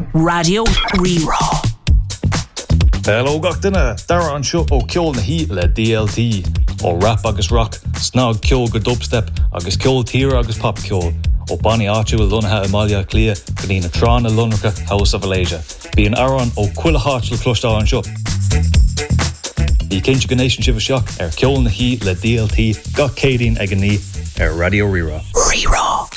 Radio Rerá. Hello gach duine, dara an seo ó ceol na hí le DLT, ó rap agus rock, snog ceol go dubstep, agus ceol tír agus pop ceol, ó Bonnie áitiú lunathe Amalia Clia, go dtí na trán a lunracha House of Malaysia. Bí an aran ó cuile háit le clostá an seo. Bhí cinnte go nation sibh seach ceol na hí le DLT gach cédín ag an ní Radio Rerá. Rerá.